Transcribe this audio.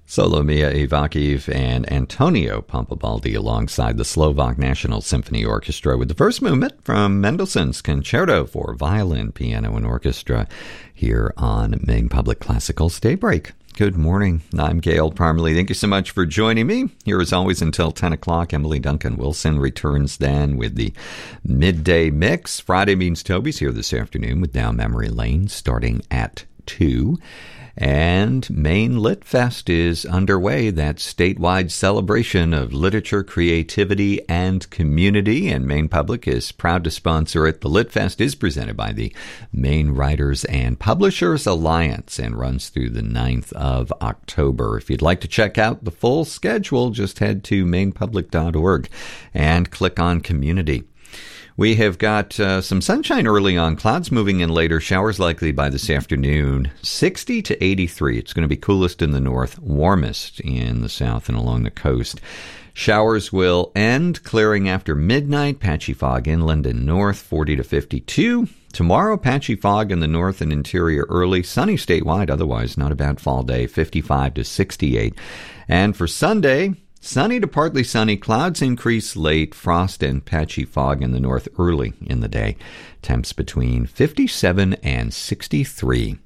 Solomia Ivakiv and Antonio Pompabaldi alongside the Slovak National Symphony Orchestra with the first movement from Mendelssohn's Concerto for Violin, Piano, and Orchestra here on Maine Public Classical's Daybreak. Good morning. I'm Gail Parmalee. Thank you so much for joining me. Here as always until 10 o'clock. Emily Duncan Wilson returns then with the midday mix. Friday Means Toby's here this afternoon with Down Memory Lane starting at 2. And Maine Lit Fest is underway, that statewide celebration of literature, creativity, and community. And Maine Public is proud to sponsor it. The Lit Fest is presented by the Maine Writers and Publishers Alliance and runs through the 9th of October. If you'd like to check out the full schedule, just head to mainepublic.org and click on Community. We have got some sunshine early on, clouds moving in later, showers likely by this afternoon, 60 to 83. It's going to be coolest in the north, warmest in the south and along the coast. Showers will end, clearing after midnight, patchy fog inland and north, 40 to 52. Tomorrow, patchy fog in the north and interior early, sunny statewide, otherwise not a bad fall day, 55 to 68. And for Sunday, sunny to partly sunny, clouds increase late, frost and patchy fog in the north early in the day. Temps between 57 and 63.